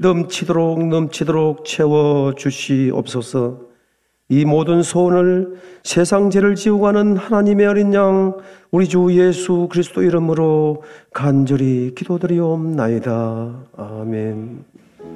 넘치도록 채워 주시옵소서. 이 모든 소원을 세상 죄를 지우고 가는 하나님의 어린 양 우리 주 예수 그리스도 이름으로 간절히 기도드리옵나이다. 아멘.